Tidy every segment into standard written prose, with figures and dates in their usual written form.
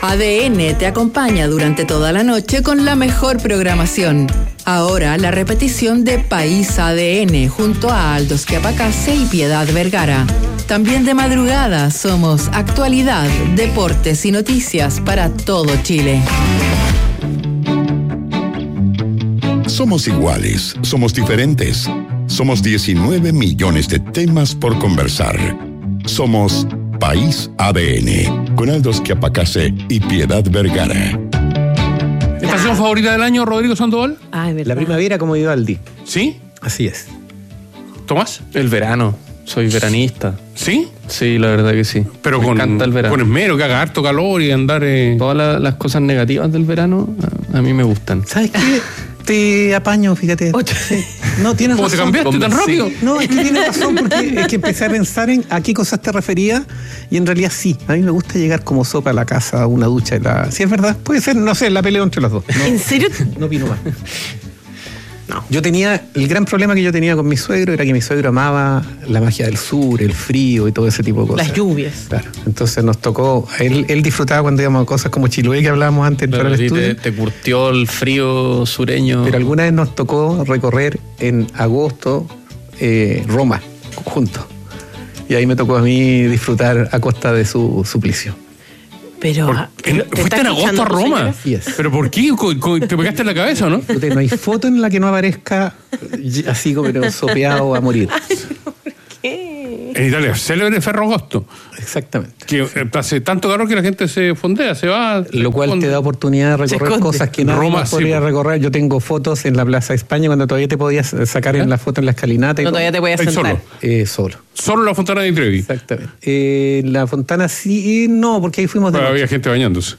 ADN te acompaña durante toda la noche con la mejor programación. Ahora la repetición de País ADN junto a Aldo Schiapacase y Piedad Vergara. También de madrugada somos actualidad, deportes y noticias para todo Chile. Somos iguales, somos diferentes. Somos 19 millones de temas por conversar. Somos País ADN, con Aldo Schiapacase y Piedad Vergara. ¿Estación favorita del año, Rodrigo Sandoval? Ah, es verdad. La primavera como Vivaldi. ¿Sí? Así es. ¿Tomás? El verano. Soy veranista. ¿Sí? Sí, la verdad que sí. Pero me encanta el verano. Con esmero, que haga harto calor y andar... Todas las cosas negativas del verano a mí me gustan. ¿Sabes qué? Te apaño, fíjate. Sí. No, tienes ¿Cómo razón. te cambiaste tan rápido? No, es que tienes razón, porque es que empecé a pensar en a qué cosas te refería y en realidad sí. A mí me gusta llegar como sopa a la casa, a una ducha. Si es verdad, puede ser, no sé, la pelea entre los dos. No, ¿En serio? No opino más. No. El gran problema que yo tenía con mi suegro era que mi suegro amaba la magia del sur, el frío y todo ese tipo de cosas. Las lluvias. Claro. Entonces nos tocó, él disfrutaba cuando íbamos a cosas como Chiloé, que hablábamos antes de entrar al estudio. Te curtió el frío sureño. Pero alguna vez nos tocó recorrer en agosto Roma, juntos. Y ahí me tocó a mí disfrutar a costa de su suplicio. Pero ¿fuiste en agosto a Roma? Yes. ¿Pero por qué? ¿Te pegaste en la cabeza o no? No hay foto en la que no aparezca así como sopeado a morir. ¿Por qué? En Italia, célebre Ferragosto. Exactamente. Que hace tanto calor que la gente se fondea, se va. Lo cual te da oportunidad de recorrer cosas que no podría recorrer. Yo tengo fotos en la Plaza de España cuando todavía te podías sacar en la foto en la escalinata. No, todavía te podías sentar. Solo. Solo la Fontana di Trevi. Exactamente. La Fontana sí, no, porque ahí fuimos de noche. Había gente bañándose.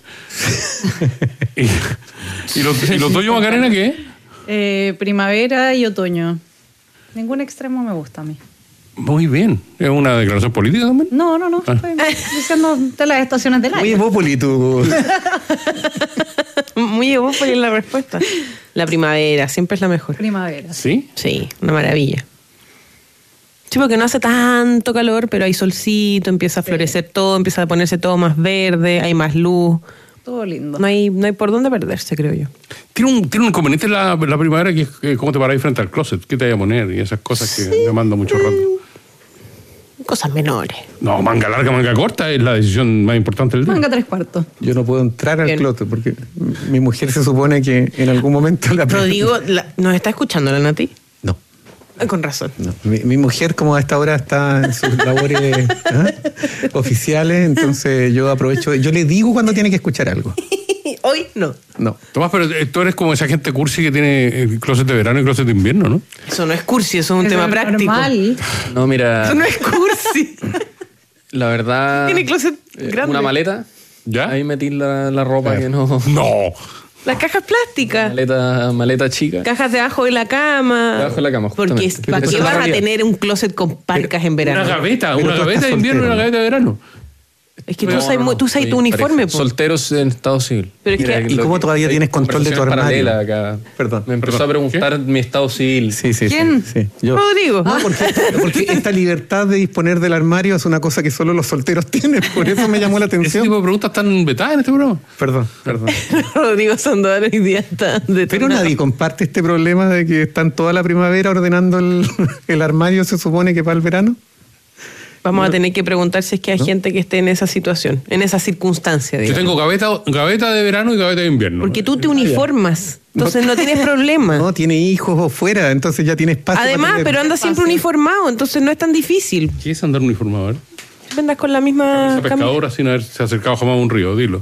¿Y el otoño, Macarena, qué? Primavera y otoño. Ningún extremo me gusta a mí. Muy bien. ¿Es una declaración política también? No. Estoy diciendo de las estaciones del año. Muy evópoli tú. Muy evópoli la respuesta. La primavera, siempre es la mejor. Primavera. ¿Sí? Sí, una maravilla. Sí, porque no hace tanto calor, pero hay solcito, empieza a florecer todo, empieza a ponerse todo más verde, hay más luz. Todo lindo. No hay por dónde perderse, creo yo. Tiene un inconveniente la primavera, que es cómo te paráis frente al closet, qué te vaya a poner y esas cosas que me mandan mucho rato. Cosas menores. No, manga larga, manga corta es la decisión más importante del día. Manga 3/4. Yo no puedo entrar al closet porque mi mujer se supone que en algún momento Rodrigo, ¿nos está escuchando la Nati? No. Con razón. No. Mi mujer, como a esta hora está en sus labores oficiales, entonces yo aprovecho, yo le digo cuando tiene que escuchar algo. Hoy no. No. Tomás, pero tú eres como esa gente cursi que tiene closet de verano y closet de invierno, ¿no? Eso no es cursi, eso es un tema práctico. Normal. No, mira. Eso no es cursi. La verdad. Tiene closet grande. Una maleta. ¿Ya? Ahí metí la ropa que no. ¡No! Las cajas plásticas. Maleta chica. Cajas debajo de la cama. Debajo de la cama, porque ¿para qué vas a tener un closet con parcas en verano? Una gaveta de invierno y una gaveta de verano. Es que tú sabes tu uniforme. Solteros en estado civil. Pero es que, ¿y cómo todavía tienes control de tu armario? Acá. Perdón. Me empezó a preguntar mi estado civil. Sí. ¿Quién? Sí. Yo. Rodrigo. No, porque esta libertad de disponer del armario es una cosa que solo los solteros tienen. Por eso me llamó la atención. ¿Ese tipo de preguntas están vetadas en este programa? Perdón. Rodrigo Sandoval hoy día está detonado. Pero nadie comparte este problema de que están toda la primavera ordenando el armario, se supone que para el verano. Vamos a tener que preguntar si es que hay gente que esté en esa situación, en esa circunstancia. Digamos. Yo tengo gaveta de verano y gaveta de invierno. Porque tú te uniformas, entonces no tienes problema. No, tiene hijos fuera, entonces ya tiene espacio. Además, pero anda siempre uniformado, entonces no es tan difícil. ¿Qué es andar uniformado? A ver. Andas con la misma pescadora sin haberse acercado jamás a un río, dilo.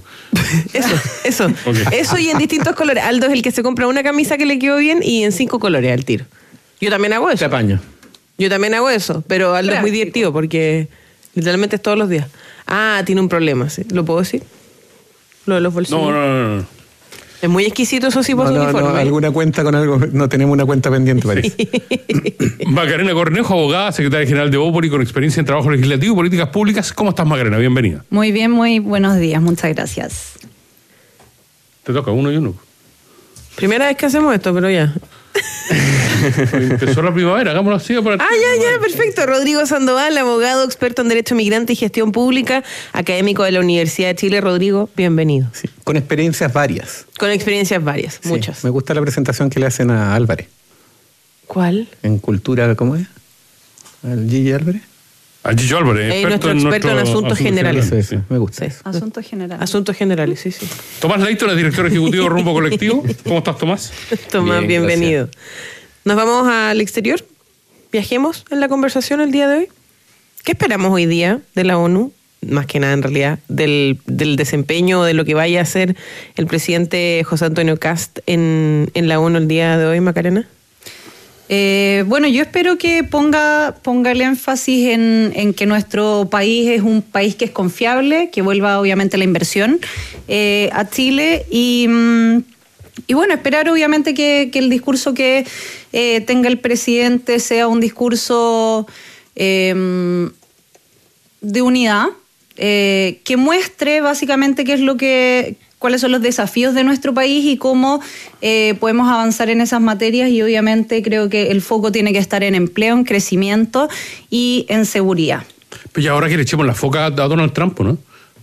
Eso. Okay. Eso y en distintos colores. Aldo es el que se compra una camisa que le quedó bien y en 5 colores al tiro. Yo también hago eso. Te apaño. Yo también hago eso, pero Aldo es muy divertido porque literalmente es todos los días. Ah, tiene un problema, ¿sí? ¿Lo puedo decir? Lo de los bolsillos. No. Es muy exquisito eso sí por su uniforme. No, alguna cuenta con algo, no tenemos una cuenta pendiente, parece. Macarena Cornejo, abogada, secretaria general de Bópoli, con experiencia en trabajo legislativo y políticas públicas. ¿Cómo estás, Macarena? Bienvenida. Muy bien, muy buenos días, muchas gracias. Te toca uno y uno. Primera vez que hacemos esto, pero ya. Empezó la primavera, hagámoslo así. Ya, perfecto. Rodrigo Sandoval, abogado, experto en Derecho Migrante y Gestión Pública, académico de la Universidad de Chile. Rodrigo, bienvenido. Sí, con experiencias varias. Con experiencias varias, Sí, muchas. me gusta la presentación que le hacen a Álvarez. ¿Cuál? En cultura, ¿cómo es? ¿Al Gigi Álvarez? A Gigi Álvarez, nuestro experto en asuntos generales. Eso, Sí. me gusta. Sí. Asuntos generales. Asuntos generales, sí. Tomás Leighton es director ejecutivo de Rumbo Colectivo. ¿Cómo estás, Tomás? Tomás, Bien, bienvenido. ¿Nos vamos al exterior? ¿Viajemos en la conversación el día de hoy? ¿Qué esperamos hoy día de la ONU? Más que nada, en realidad, del desempeño, de lo que vaya a hacer el presidente José Antonio Kast en la ONU el día de hoy, Macarena. Bueno, yo espero que ponga el énfasis en que nuestro país es un país que es confiable, que vuelva obviamente la inversión a Chile y bueno, esperar obviamente que el discurso que tenga el presidente sea un discurso de unidad, que muestre básicamente cuáles son los desafíos de nuestro país y cómo podemos avanzar en esas materias, y obviamente creo que el foco tiene que estar en empleo, en crecimiento y en seguridad. Pues ya ahora que le echemos la foca a Donald Trump, ¿no?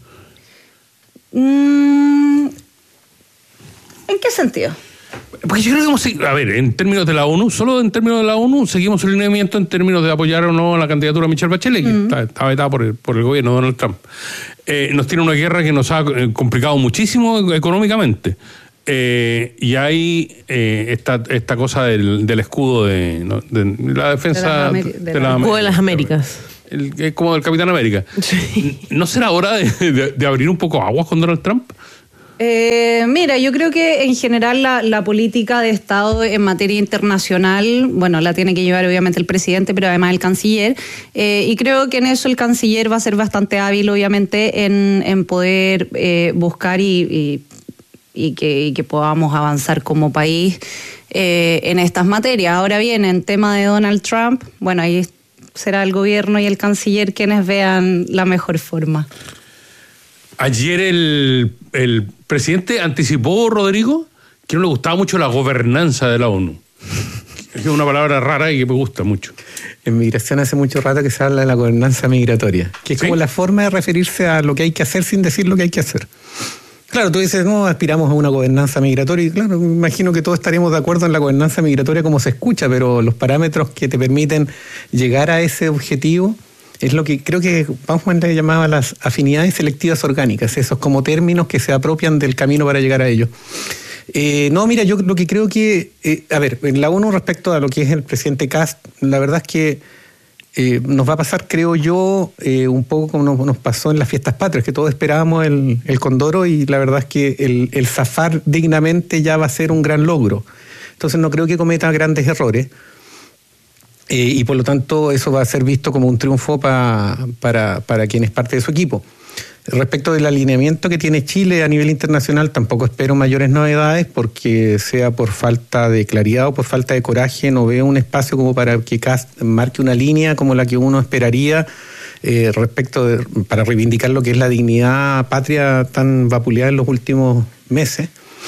¿En qué sentido? Porque yo creo que en términos de la ONU, solo en términos de la ONU seguimos el lineamiento en términos de apoyar o no la candidatura de Michelle Bachelet, que está vetada por el gobierno de Donald Trump. Nos tiene una guerra que nos ha complicado muchísimo económicamente. Y hay esta cosa del escudo de la defensa de El escudo de las Américas. Es como del Capitán América. Sí. ¿No será hora de abrir un poco aguas con Donald Trump? Mira, yo creo que en general la política de Estado en materia internacional, bueno, la tiene que llevar obviamente el presidente, pero además el canciller, y creo que en eso el canciller va a ser bastante hábil, obviamente, en poder buscar y que podamos avanzar como país en estas materias. Ahora bien, en tema de Donald Trump, bueno, ahí será el gobierno y el canciller quienes vean la mejor forma. Ayer el presidente anticipó, Rodrigo, que no le gustaba mucho la gobernanza de la ONU. Es una palabra rara y que me gusta mucho. En migración hace mucho rato que se habla de la gobernanza migratoria, que es como la forma de referirse a lo que hay que hacer sin decir lo que hay que hacer. Claro, tú dices, no, aspiramos a una gobernanza migratoria, y claro, me imagino que todos estaríamos de acuerdo en la gobernanza migratoria como se escucha, pero los parámetros que te permiten llegar a ese objetivo es lo que creo que Bauman le llamaba las afinidades selectivas orgánicas, esos como términos que se apropian del camino para llegar a ello. No, mira, yo lo que creo que, en la ONU respecto a lo que es el presidente Kast, la verdad es que nos va a pasar, creo yo, un poco como nos pasó en las fiestas patrias, que todos esperábamos el Condoro, y la verdad es que el zafar dignamente ya va a ser un gran logro. Entonces no creo que cometa grandes errores. Y por lo tanto eso va a ser visto como un triunfo para quien es parte de su equipo. Respecto del alineamiento que tiene Chile a nivel internacional, tampoco espero mayores novedades, porque sea por falta de claridad o por falta de coraje, no veo un espacio como para que Kast marque una línea como la que uno esperaría para reivindicar lo que es la dignidad patria tan vapuleada en los últimos meses.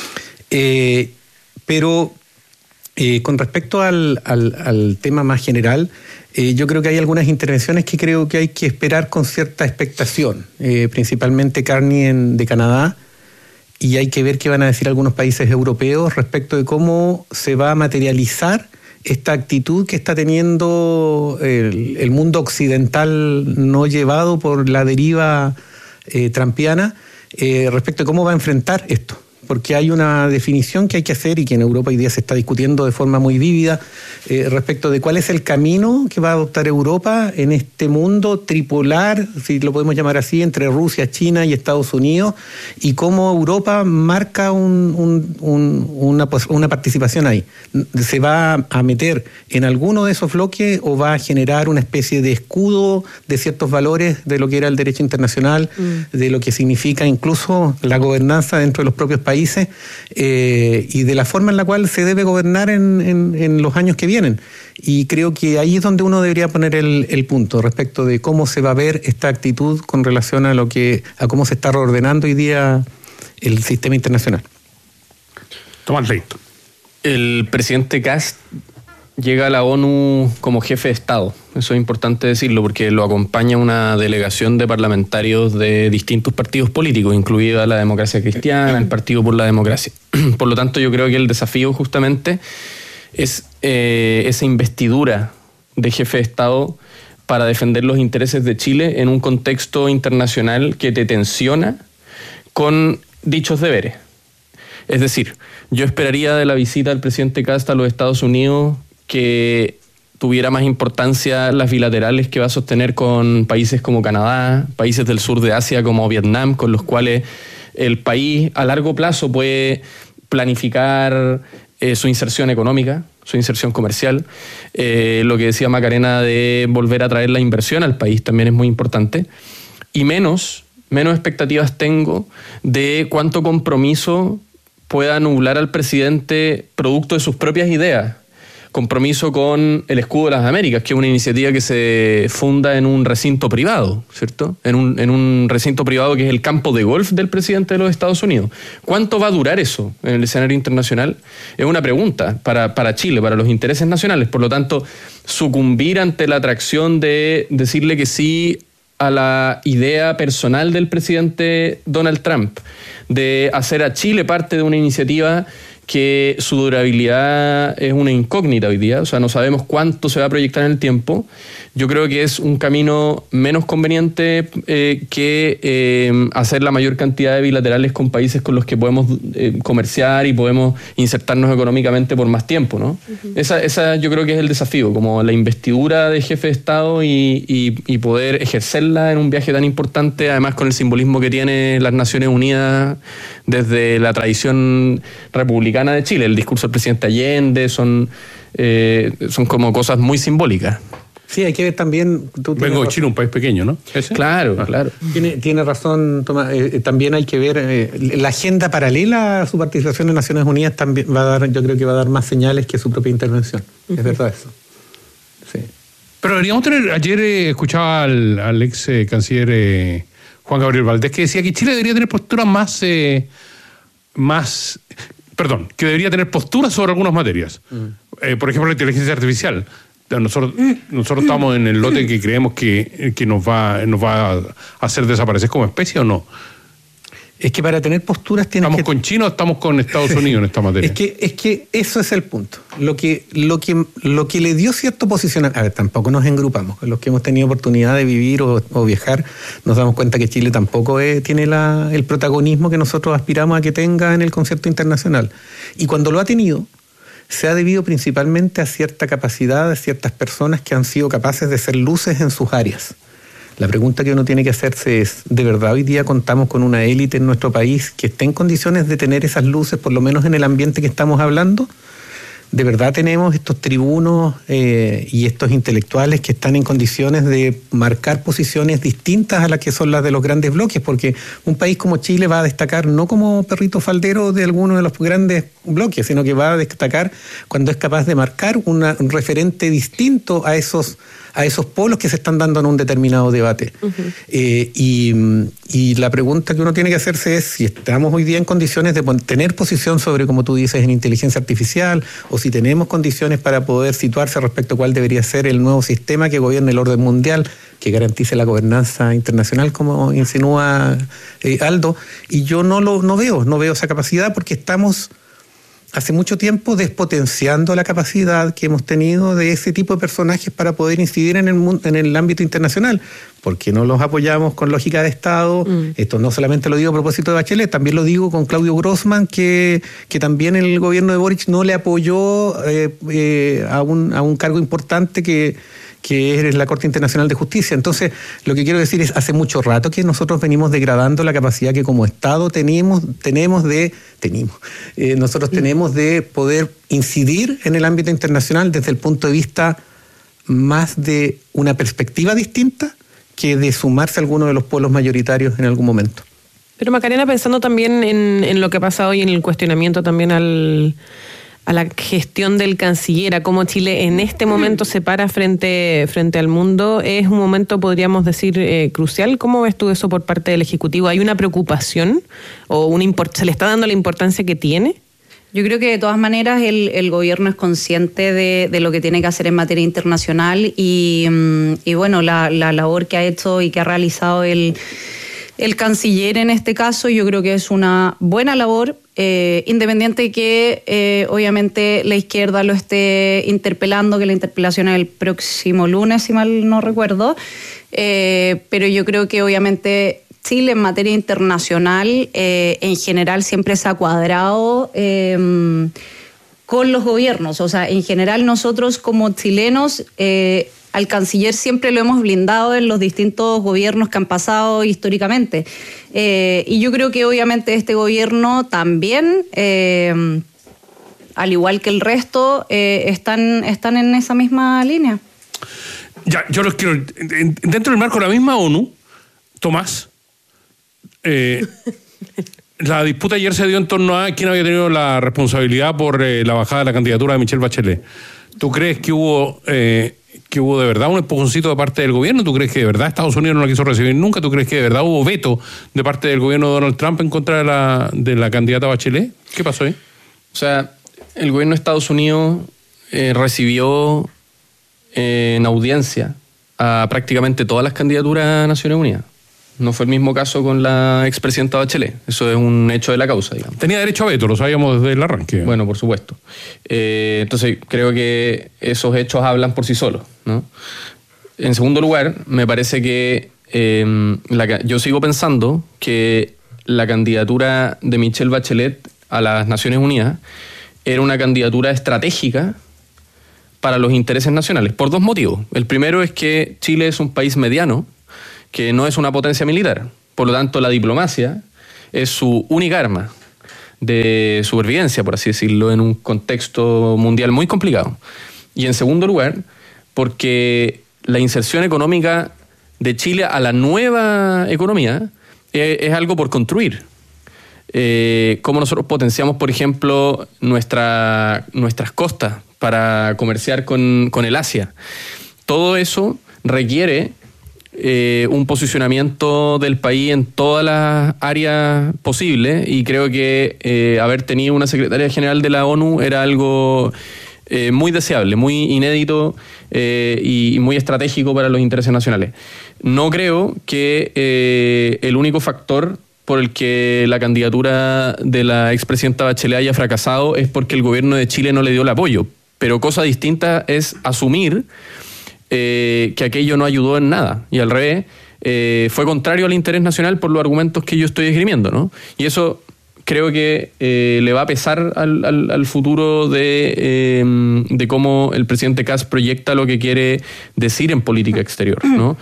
Pero con respecto al tema más general, yo creo que hay algunas intervenciones que creo que hay que esperar con cierta expectación, principalmente Carney de Canadá, y hay que ver qué van a decir algunos países europeos respecto de cómo se va a materializar esta actitud que está teniendo el mundo occidental no llevado por la deriva trumpiana, respecto de cómo va a enfrentar esto. Porque hay una definición que hay que hacer y que en Europa hoy día se está discutiendo de forma muy vívida respecto de cuál es el camino que va a adoptar Europa en este mundo tripolar, si lo podemos llamar así, entre Rusia, China y Estados Unidos, y cómo Europa marca una participación ahí. ¿Se va a meter en alguno de esos bloques o va a generar una especie de escudo de ciertos valores de lo que era el derecho internacional, de lo que significa incluso la gobernanza dentro de los propios países, y de la forma en la cual se debe gobernar en los años que vienen? Y creo que ahí es donde uno debería poner el punto respecto de cómo se va a ver esta actitud con relación a cómo se está reordenando hoy día el sistema internacional. Tomás Leighton. El presidente Kast llega a la ONU como jefe de Estado. Eso es importante decirlo porque lo acompaña una delegación de parlamentarios de distintos partidos políticos, incluida la Democracia Cristiana, el Partido por la Democracia. Por lo tanto, yo creo que el desafío justamente es esa investidura de jefe de Estado para defender los intereses de Chile en un contexto internacional que te tensiona con dichos deberes. Es decir, yo esperaría de la visita del presidente Kast a los Estados Unidos que tuviera más importancia las bilaterales que va a sostener con países como Canadá, países del sur de Asia como Vietnam, con los cuales el país a largo plazo puede planificar su inserción económica, su inserción comercial. Lo que decía Macarena de volver a traer la inversión al país también es muy importante. Y menos expectativas tengo de cuánto compromiso pueda nublar al presidente producto de sus propias ideas. Compromiso con el Escudo de las Américas, que es una iniciativa que se funda en un recinto privado, ¿cierto? En un recinto privado que es el campo de golf del presidente de los Estados Unidos. ¿Cuánto va a durar eso en el escenario internacional? Es una pregunta para Chile, para los intereses nacionales. Por lo tanto, sucumbir ante la atracción de decirle que sí a la idea personal del presidente Donald Trump, de hacer a Chile parte de una iniciativa que su durabilidad es una incógnita hoy día, o sea, no sabemos cuánto se va a proyectar en el tiempo. Yo creo que es un camino menos conveniente que hacer la mayor cantidad de bilaterales con países con los que podemos comerciar y podemos insertarnos económicamente por más tiempo, ¿no? Uh-huh. Esa yo creo que es el desafío, como la investidura de jefe de Estado y poder ejercerla en un viaje tan importante, además con el simbolismo que tiene las Naciones Unidas desde la tradición republicana de Chile. El discurso del presidente Allende son como cosas muy simbólicas. Sí, hay que ver también... Vengo de Chile, un país pequeño, ¿no? ¿Ese? Claro, claro. Tiene razón, Tomás. También hay que ver la agenda paralela a su participación en Naciones Unidas también yo creo que va a dar más señales que su propia intervención. Uh-huh. Es verdad eso. Sí. Pero deberíamos tener... Ayer escuchaba al ex canciller Juan Gabriel Valdés que decía que Chile debería tener posturas que debería tener posturas sobre algunas materias. Uh-huh. Por ejemplo, la inteligencia artificial. Nosotros estamos en el lote que creemos que nos va a hacer desaparecer como especie, ¿o no? Es que para tener posturas ¿Estamos con China o estamos con Estados Unidos en esta materia? Es que eso es el punto. Lo que le dio cierto posicionamiento... A ver, tampoco nos engrupamos. Los que hemos tenido oportunidad de vivir o viajar, nos damos cuenta que Chile tampoco tiene el protagonismo que nosotros aspiramos a que tenga en el concierto internacional. Y cuando lo ha tenido, se ha debido principalmente a cierta capacidad de ciertas personas que han sido capaces de ser luces en sus áreas. La pregunta que uno tiene que hacerse es, ¿de verdad hoy día contamos con una élite en nuestro país que esté en condiciones de tener esas luces, por lo menos en el ambiente que estamos hablando? ¿De verdad tenemos estos tribunos y estos intelectuales que están en condiciones de marcar posiciones distintas a las que son las de los grandes bloques? Porque un país como Chile va a destacar no como perrito faldero de alguno de los grandes bloques, sino que va a destacar cuando es capaz de marcar un referente distinto a esos polos que se están dando en un determinado debate. Uh-huh. Y la pregunta que uno tiene que hacerse es si estamos hoy día en condiciones de tener posición sobre, como tú dices, en inteligencia artificial, o si tenemos condiciones para poder situarse respecto a cuál debería ser el nuevo sistema que gobierne el orden mundial, que garantice la gobernanza internacional, como insinúa Aldo. Y yo no veo esa capacidad porque estamos hace mucho tiempo despotenciando la capacidad que hemos tenido de ese tipo de personajes para poder incidir en el ámbito internacional. ¿Por qué no los apoyamos con lógica de Estado? Esto no solamente lo digo a propósito de Bachelet, también lo digo con Claudio Grossman, que también el gobierno de Boric no le apoyó a un cargo importante que es la Corte Internacional de Justicia. Entonces, lo que quiero decir es, hace mucho rato que nosotros venimos degradando la capacidad que como Estado tenemos de poder incidir en el ámbito internacional desde el punto de vista más de una perspectiva distinta que de sumarse a alguno de los pueblos mayoritarios en algún momento. Pero Macarena, pensando también en lo que ha pasado hoy en el cuestionamiento también a la gestión del canciller, a cómo Chile en este momento se para frente al mundo, es un momento, podríamos decir, crucial. ¿Cómo ves tú eso por parte del Ejecutivo? ¿Hay una preocupación o se le está dando la importancia que tiene? Yo creo que de todas maneras el gobierno es consciente de lo que tiene que hacer en materia internacional y bueno, la labor que ha hecho y que ha realizado el canciller en este caso, yo creo que es una buena labor, independiente de que obviamente la izquierda lo esté interpelando, que la interpelación es el próximo lunes, si mal no recuerdo, pero yo creo que obviamente Chile en materia internacional en general siempre se ha cuadrado con los gobiernos. O sea, en general nosotros como chilenos al canciller siempre lo hemos blindado en los distintos gobiernos que han pasado históricamente. Y yo creo que obviamente este gobierno también, al igual que el resto, están en esa misma línea. Ya, yo los quiero... Dentro del marco de la misma ONU, Tomás... la disputa ayer se dio en torno a quién había tenido la responsabilidad por la bajada de la candidatura de Michelle Bachelet. ¿Tú crees que hubo de verdad un empujoncito de parte del gobierno? ¿Tú crees que de verdad Estados Unidos no la quiso recibir nunca? ¿Tú crees que de verdad hubo veto de parte del gobierno de Donald Trump en contra de la candidata Bachelet? ¿Qué pasó ahí? O sea, el gobierno de Estados Unidos recibió en audiencia a prácticamente todas las candidaturas a Naciones Unidas. No fue el mismo caso con la expresidenta Bachelet. Eso es un hecho de la causa, digamos. Tenía derecho a veto, lo sabíamos desde el arranque. Bueno, por supuesto. Entonces, creo que esos hechos hablan por sí solos, ¿no? En segundo lugar, me parece que yo sigo pensando que la candidatura de Michelle Bachelet a las Naciones Unidas era una candidatura estratégica para los intereses nacionales, por dos motivos. El primero es que Chile es un país mediano, que no es una potencia militar. Por lo tanto, la diplomacia es su única arma de supervivencia, por así decirlo, en un contexto mundial muy complicado. Y en segundo lugar, porque la inserción económica de Chile a la nueva economía es algo por construir. Cómo nosotros potenciamos, por ejemplo, nuestras costas para comerciar con el Asia. Todo eso requiere un posicionamiento del país en todas las áreas posibles, y creo que haber tenido una secretaria general de la ONU era algo muy deseable, muy inédito y muy estratégico para los intereses nacionales. No creo que el único factor por el que la candidatura de la expresidenta Bachelet haya fracasado es porque el gobierno de Chile no le dio el apoyo, pero cosa distinta es asumir que aquello no ayudó en nada, y al revés, fue contrario al interés nacional por los argumentos que yo estoy esgrimiendo, ¿no? Y eso creo que le va a pesar al futuro de cómo el presidente Kast proyecta lo que quiere decir en política exterior, ¿no?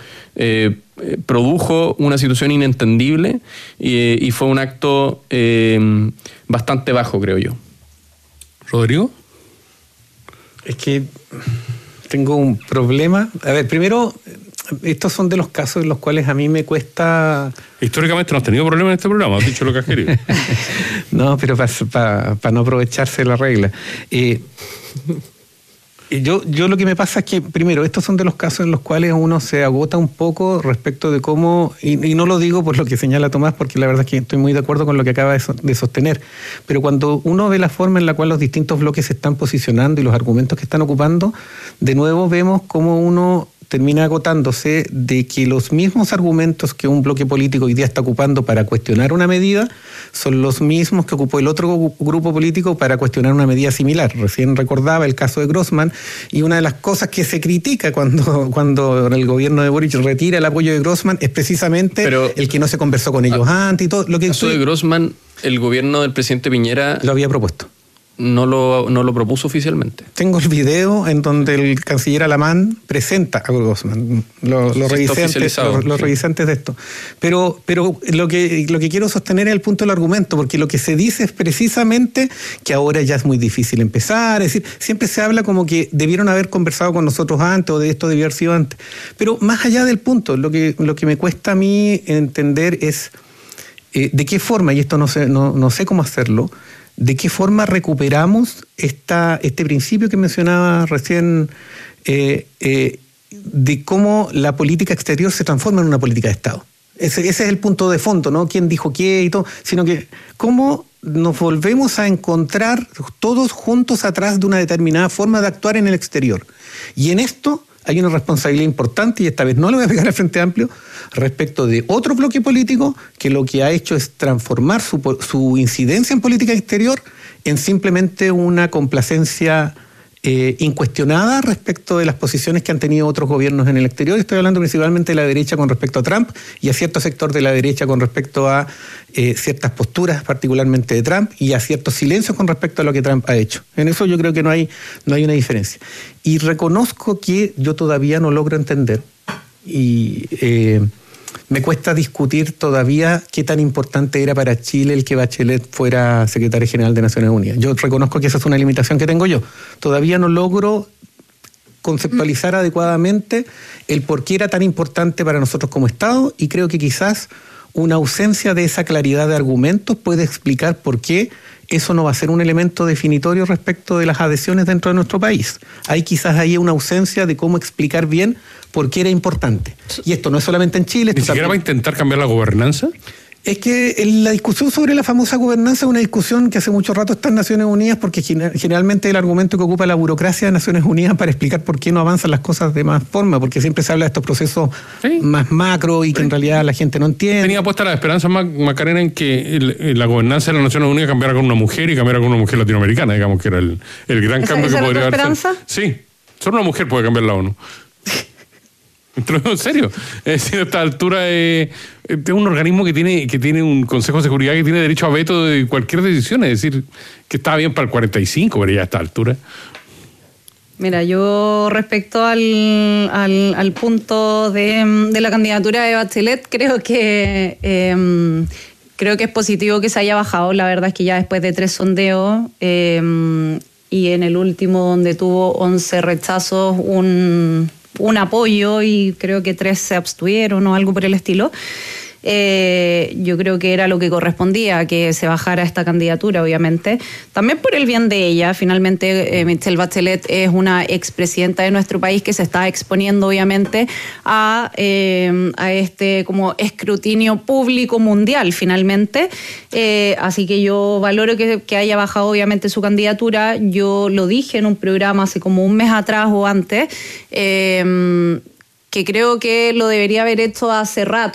Produjo una situación inentendible y fue un acto bastante bajo, creo yo. ¿Rodrigo? Es que tengo un problema. A ver, primero, estos son de los casos en los cuales a mí me cuesta... Históricamente no has tenido problemas en este programa, has dicho lo que has querido. No, pero para no aprovecharse de la regla. Yo lo que me pasa es que, primero, estos son de los casos en los cuales uno se agota un poco respecto de cómo, y no lo digo por lo que señala Tomás, porque la verdad es que estoy muy de acuerdo con lo que acaba de sostener, pero cuando uno ve la forma en la cual los distintos bloques se están posicionando y los argumentos que están ocupando, de nuevo vemos cómo uno termina agotándose de que los mismos argumentos que un bloque político hoy día está ocupando para cuestionar una medida son los mismos que ocupó el otro grupo político para cuestionar una medida similar. Recién recordaba el caso de Grossman, y una de las cosas que se critica cuando el gobierno de Boric retira el apoyo de Grossman es precisamente el que no se conversó con ellos antes y todo. Lo que el caso de Grossman, el gobierno del presidente Piñera lo había propuesto. No lo propuso oficialmente. Tengo el video en donde el canciller alemán presenta a Grossman. Lo revisé antes de esto. Pero lo que quiero sostener es el punto del argumento, porque lo que se dice es precisamente que ahora ya es muy difícil empezar. Es decir, siempre se habla como que debieron haber conversado con nosotros antes, o de esto debió haber sido antes. Pero más allá del punto, lo que me cuesta a mí entender es de qué forma, y esto no sé cómo hacerlo, ¿de qué forma recuperamos este principio que mencionaba recién de cómo la política exterior se transforma en una política de Estado? Ese es el punto de fondo, ¿no? ¿Quién dijo qué y todo? Sino que cómo nos volvemos a encontrar todos juntos atrás de una determinada forma de actuar en el exterior. Y en esto hay una responsabilidad importante, y esta vez no le voy a pegar al Frente Amplio, respecto de otro bloque político que lo que ha hecho es transformar su incidencia en política exterior en simplemente una complacencia incuestionada respecto de las posiciones que han tenido otros gobiernos en el exterior. Estoy hablando principalmente de la derecha con respecto a Trump y a cierto sector de la derecha con respecto a ciertas posturas, particularmente de Trump, y a ciertos silencios con respecto a lo que Trump ha hecho. En eso yo creo que no hay una diferencia. Y reconozco que yo todavía no logro entender y me cuesta discutir todavía qué tan importante era para Chile el que Bachelet fuera secretaria general de Naciones Unidas. Yo reconozco que esa es una limitación que tengo yo. Todavía no logro conceptualizar adecuadamente el por qué era tan importante para nosotros como Estado, y creo que quizás una ausencia de esa claridad de argumentos puede explicar por qué eso no va a ser un elemento definitorio respecto de las adhesiones dentro de nuestro país. Hay quizás ahí una ausencia de cómo explicar bien por qué era importante. Y esto no es solamente en Chile. ¿Ni siquiera va a intentar cambiar la gobernanza? Es que la discusión sobre la famosa gobernanza es una discusión que hace mucho rato está en Naciones Unidas, porque generalmente el argumento que ocupa la burocracia de Naciones Unidas para explicar por qué no avanzan las cosas de más forma, porque siempre se habla de estos procesos más macro y que en realidad la gente no entiende. Tenía puesta la esperanza, Macarena, en que la gobernanza de las Naciones Unidas cambiara con una mujer y cambiara con una mujer latinoamericana, digamos que era el gran cambio que podría haber. ¿Esperanza? Sí, solo una mujer puede cambiar la ONU. En serio, es decir, a esta altura es un organismo que tiene un Consejo de Seguridad que tiene derecho a veto de cualquier decisión, es decir, que estaba bien para el 45, pero ya a esta altura. Mira, yo respecto al punto de la candidatura de Bachelet, creo que es positivo que se haya bajado. La verdad es que ya después de 3 sondeos y en el último donde tuvo 11 rechazos, un apoyo, y creo que 3 se abstuvieron o algo por el estilo. Yo creo que era lo que correspondía, que se bajara esta candidatura, obviamente. También por el bien de ella. Finalmente, Michelle Bachelet es una expresidenta de nuestro país que se está exponiendo, obviamente, a este como escrutinio público mundial, finalmente. Así que yo valoro que haya bajado, obviamente, su candidatura. Yo lo dije en un programa hace como un mes atrás o antes, que creo que lo debería haber hecho hace rato.